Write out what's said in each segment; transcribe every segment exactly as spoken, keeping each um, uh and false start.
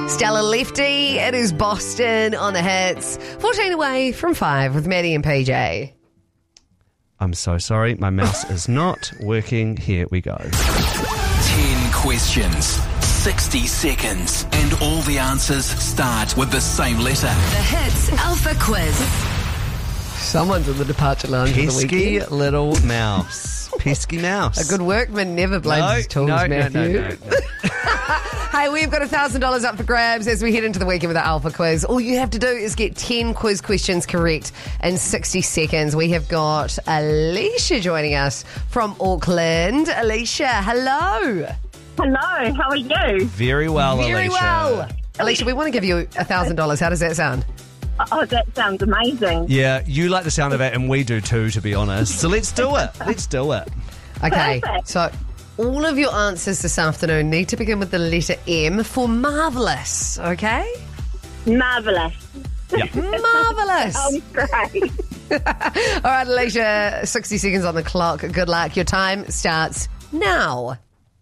Stella Lefty, it is Boston on the hits. fourteen away from five with Maddie and P J. I'm so sorry, my mouse is not working. Here we go. Ten questions, sixty seconds, and all the answers start with the same letter. The Hits Alpha Quiz. Someone's in the departure lounge for the Pesky weekend. little mouse. Pesky mouse. A good workman never blames no, his tools, no, no, Matthew. no, no, no. Hey, we've got one thousand dollars up for grabs as we head into the weekend with the Alpha Quiz. All you have to do is get ten quiz questions correct in sixty seconds. We have got Alicia joining us from Auckland. Alicia, hello. Hello, how are you? Very well, Very Alicia. well. Alicia, we want to give you one thousand dollars. How does that sound? Oh, that sounds amazing. Yeah, you like the sound of it, and we do too, to be honest. So let's do it. Let's do it. Okay, Perfect. so all of your answers this afternoon need to begin with the letter M for marvellous, okay? Marvellous. Yeah. Marvellous. Sounds great. All right, Alicia, sixty seconds on the clock. Good luck. Your time starts now.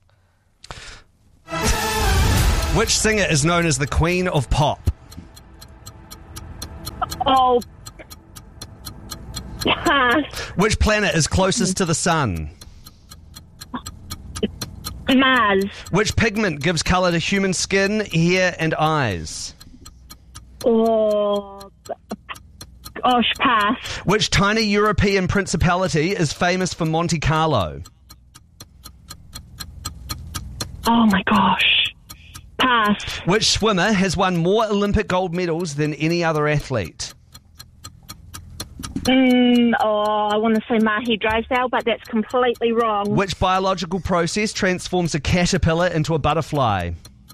Which singer is known as the Queen of Pop? Oh, pass. Which planet is closest to the sun? Mars. Which pigment gives colour to human skin, hair, and eyes? Oh, gosh, pass. Which tiny European principality is famous for Monte Carlo? Oh my gosh, pass. Which swimmer has won more Olympic gold medals than any other athlete? Mm, oh, I want to say Mahi Drysdale, but that's completely wrong. Which biological process transforms a caterpillar into a butterfly?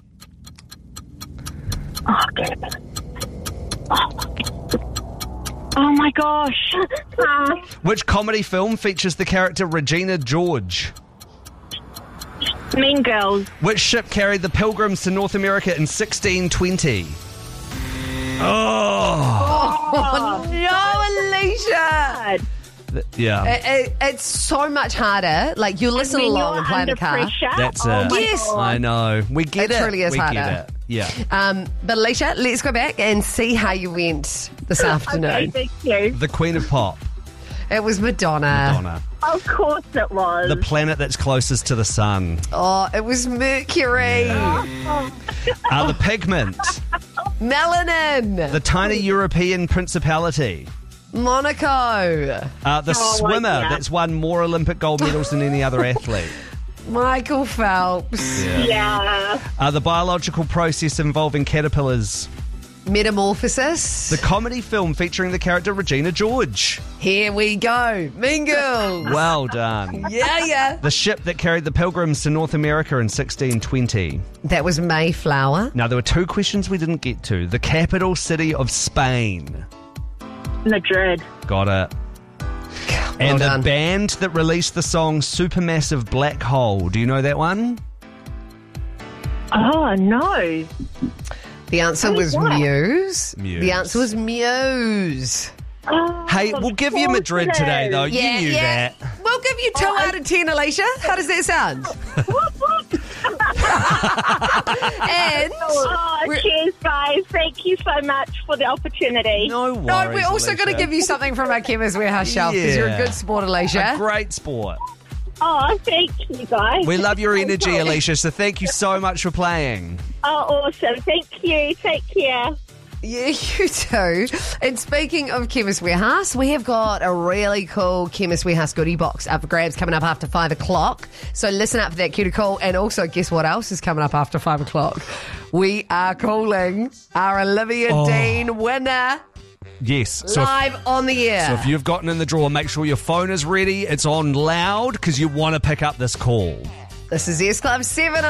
Oh, God. Oh, oh my gosh, pass. Which comedy film features the character Regina George? Mean Girls. Which ship carried the Pilgrims to North America in sixteen twenty? Oh! Oh, no, Alicia. God. Yeah, It, it, it's so much harder. Like, you listen When along you're and play in the under car. pressure. that's oh it. My Yes. God. I know. We get It it. truly is we harder. get it. Yeah. Um, but Alicia, let's go back and see how you went this afternoon. Okay, thank you. The Queen of Pop, It was Madonna. Madonna. Of course it was. The planet that's closest to the sun. Oh, it was Mercury. Uh, the pigment. Melanin. The tiny European principality. Monaco. Uh, the Oh, swimmer yeah. that's won more Olympic gold medals than any other athlete. Michael Phelps. Yeah. Uh, the biological process involving caterpillars. Metamorphosis. The comedy film featuring the character Regina George. Here we go. Mean Girls. Well done. Yeah, yeah. The ship that carried the Pilgrims to North America in sixteen twenty. That was Mayflower. Now, there were two questions we didn't get to. The capital city of Spain. Madrid. Got it. And Well done. the band that released the song Supermassive Black Hole. Do you know that one? Oh, no. The answer What was is that? Muse. Muse. The answer was Muse. Oh, Hey, of we'll give you course Madrid it today, is. though. Yeah, you knew yeah. that. We'll give you two Oh, I- out of ten, Alicia. How does that sound? And Oh, We're- cheers, guys. Thank you so much for the opportunity. No worries, no, we're also Alicia. going to give you something from our Chemist Warehouse shelf because you're a Yeah. good sport, Alicia. A great sport. Oh, thank you, guys. We love your energy, Oh, Alicia, so thank you so much for playing. awesome. Thank you. Take care. Yeah, you too. And speaking of Chemist Warehouse, we have got a really cool Chemist Warehouse goodie box up for grabs coming up after five o'clock. So listen up for that cue to call. And also, guess what else is coming up after five o'clock? We are calling our Olivia Oh. Dean winner Yes. So if, live on the air. so if you've gotten in the draw, make sure your phone is ready. It's on loud because you want to pick up this call. This is S Club seven.